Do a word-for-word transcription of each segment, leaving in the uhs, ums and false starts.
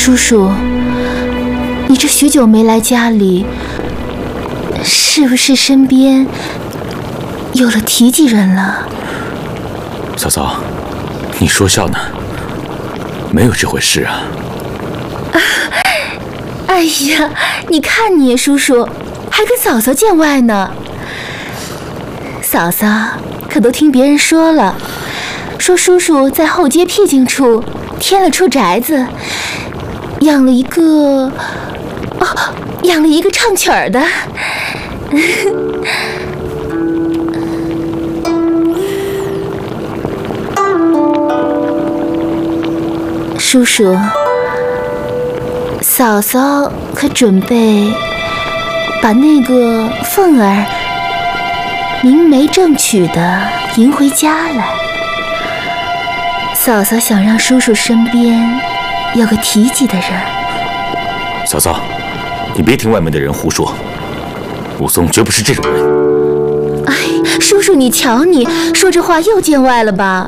叔叔，你这许久没来家里，是不是身边有了提及人了？ 嫂嫂，你说笑呢？没有这回事啊！ 啊，哎呀，你看你叔叔还跟嫂嫂见外呢。嫂嫂可都听别人说了，说叔叔在后街僻静处添了处宅子，养了一个哦，养了一个唱曲儿的。叔叔，嫂嫂可准备把那个凤儿明媒正娶的迎回家来。嫂嫂想让叔叔身边有个提及的人。 嫂嫂，你别听外面的人胡说，武松绝不是这种人。 哎，叔叔，你瞧你说这话又见外了吧？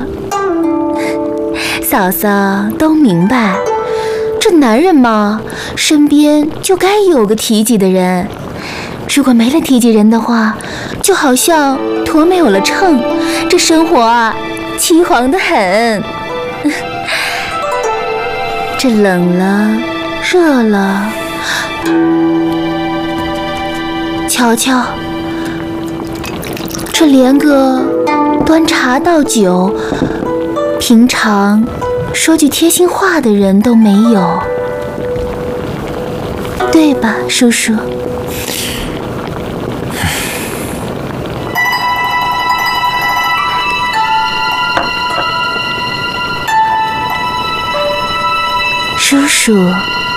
嫂嫂都明白，这男人嘛，身边就该有个提及的人。如果没了提及人的话，就好像驮没有了秤，这生活啊，凄惶得很。这冷了，热了，瞧瞧，这连个端茶倒酒，平常说句贴心话的人都没有，对吧，叔叔？叔叔，